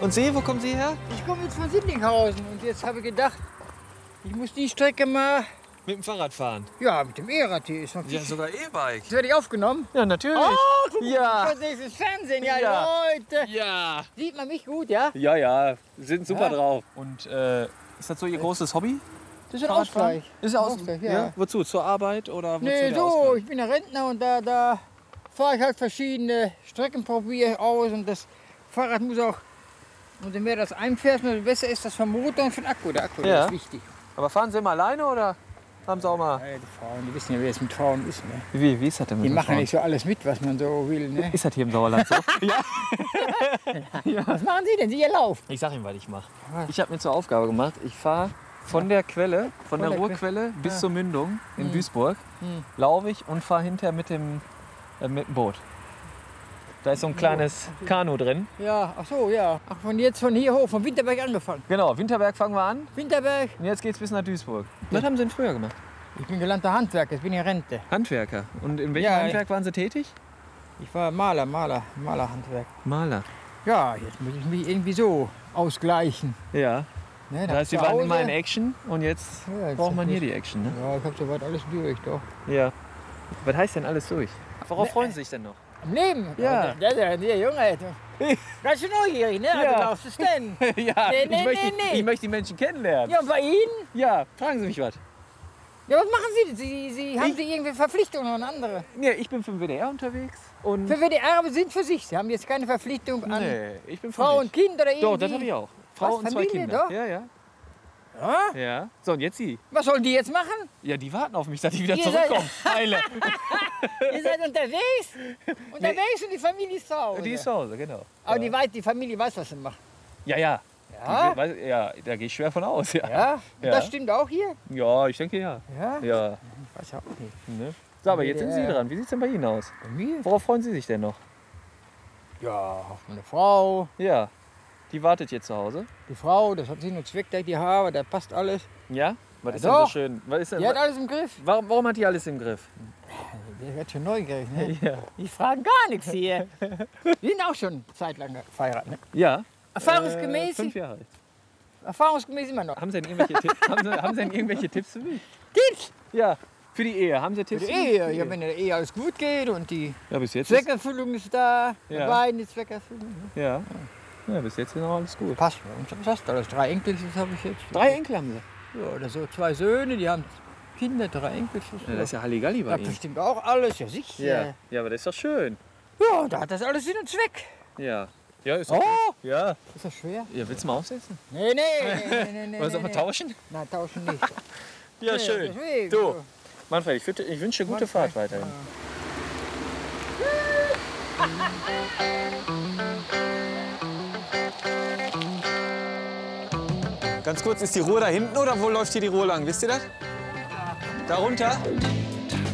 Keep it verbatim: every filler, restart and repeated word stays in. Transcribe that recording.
Und Sie, wo kommen Sie her? Ich komme jetzt von Sittlinghausen und jetzt habe ich gedacht, ich muss die Strecke mal, Mit dem Fahrrad fahren. ja, mit dem E-Rad hier. Ist noch Ja, sogar E-Bike. Das werde ich aufgenommen. Ja, natürlich. Oh, guck mal, Ja. das nächstes Fernsehen, ja, Ja. Leute. Ja. Sieht man mich gut, ja? Ja, ja, sind super Ja. drauf. Und äh, ist das so Ihr großes Hobby? Das ist ein Fahrradfahren? Ausgleich. Ist Aus Ausgleich, ja. ja. Wozu? Zur Arbeit oder wozu Nee, der so, Ausgleich? ich bin ein Rentner und da, da fahre ich halt verschiedene Strecken, probiere aus und das Fahrrad muss auch, und je mehr das einfährt, umso besser ist das vom Motor und vom Akku. Der Akku, Ja. der ist wichtig. Aber fahren Sie immer alleine oder haben Sie auch mal... Ja, die Frauen, die wissen ja, wie es mit Frauen ist. Ne? Wie, wie ist das denn mit Die den machen Frauen? nicht so alles mit, was man so will. Ne? Ist das hier im Sauerland so? Was machen Sie denn? Sie laufen. Ich sag Ihnen, was ich mache. Was? Ich habe mir zur Aufgabe gemacht, ich fahre von der Quelle, von, der, der Que- Ruhrquelle bis Ja. zur Mündung in Hm. Duisburg, Hm. laufe ich und fahre hinterher mit dem, äh, mit dem Boot. Da ist so ein kleines Kanu drin. Ja, ach so, ja. Ach, von jetzt von hier hoch, von Winterberg angefangen. Genau, Winterberg fangen wir an Winterberg, und jetzt geht's bis nach Duisburg. Was haben Sie denn früher gemacht? ich bin gelernter Handwerker, jetzt bin ich in Rente. Handwerker. Und in welchem Ja, Handwerk waren Sie tätig? Ich war Maler, Maler, Malerhandwerk. Maler. Ja, jetzt muss ich mich irgendwie so ausgleichen. Ja. Ne, Das heißt, Sie zu waren Hause- immer in Action und jetzt Ja, jetzt braucht man hier nicht- die Action, ne? Ja, ich habe soweit alles durch, doch. Ja. Was heißt denn alles durch? Worauf freuen Sie sich denn noch? Im Leben? Ja. Der, der, der Junge, ganz schön neugierig, ne? Also, Ja. glaubst du es denn? ja, Nee, nee, ich, möchte, nee, nee. ich möchte die Menschen kennenlernen. Ja, und bei Ihnen? Ja, fragen Sie mich was. Ja, was machen Sie denn? Sie, Sie, haben Ich- Sie irgendwie Verpflichtungen an andere? Nee, ich bin für den W D R unterwegs und... Für W D R aber sind für sich. Sie haben jetzt keine Verpflichtung an Nee, ich bin für Frau mich. und Kind oder irgendwie? Doch, das habe ich auch. Frau Was, und zwei Familie, Kinder. doch? Ja, ja. Ja? Ja. So, und jetzt Sie. Was sollen die jetzt machen? Ja, die warten auf mich, dass ich wieder Ihr seid- zurückkomme. Eile. Ihr seid unterwegs? Unterwegs und die Familie ist zu Hause. Die ist zu Hause, genau. Aber ja. die, weiß, die Familie weiß, was sie macht. Ja, ja. Ja? Die, weiß, ja, da gehe ich schwer von aus. Ja, Ja? Und Ja. das stimmt auch hier? ja ich denke ja. Ja? Ja. Ich weiß auch nicht. Ne? So, aber jetzt sind Sie Ja. dran. Wie sieht es denn bei Ihnen aus? Bei mir? Worauf freuen Sie sich denn noch? Ja, auf meine Frau. Ja. Die wartet jetzt zu Hause. Die Frau, das hat Sinn und Zweck, da die Haare, da passt alles. Ja? Was Ja, ist denn so doch. schön? Was ist denn, Die hat alles im Griff. warum, warum hat die alles im Griff? Der wird schon neugierig, ne? Ja. Die fragen gar nichts hier. Die sind auch schon zeitlang verheiratet, ne? Ja. Erfahrungsgemäß, Äh, fünf Jahre alt. erfahrungsgemäß immer noch. Haben Sie denn irgendwelche, Tipps, haben Sie, haben Sie denn irgendwelche Tipps für mich? Tipps Ja. Für die Ehe. Haben Sie für Tipps die für mich? Ehe. Ja, wenn in der Ehe alles gut geht und die Ja, bis jetzt. Ist, Zweckerfüllung ist da, Ja. bei beiden die Zweckerfüllung. Ne? ja. Ja, bis jetzt ist noch alles gut. Passt bei uns. Was hast du alles? Drei Enkel habe ich jetzt. Drei Enkel haben Sie. Ja, oder so. Zwei Söhne, die haben Kinder, drei Enkel. Ja, das ist ja Halligalli bei Ja, Ihnen. bestimmt auch alles, ja sicher. Ja. Ja, aber das ist doch schön. Ja, und da hat das alles Sinn und Zweck. Ja. Ja, ist Oh, Ja. ist das schwer? Ja, willst du mal aufsetzen? Nee, nee, nee, nee, nee. Wollen wir nee, mal tauschen? Nein, tauschen nicht. Ja, Nee, schön. deswegen. Du, Manfred, ich, wünsche- ich wünsche dir gute Fahrt weiterhin. Ganz kurz, ist die Ruhr da hinten oder wo läuft hier die Ruhr lang? Wisst ihr das? Da runter?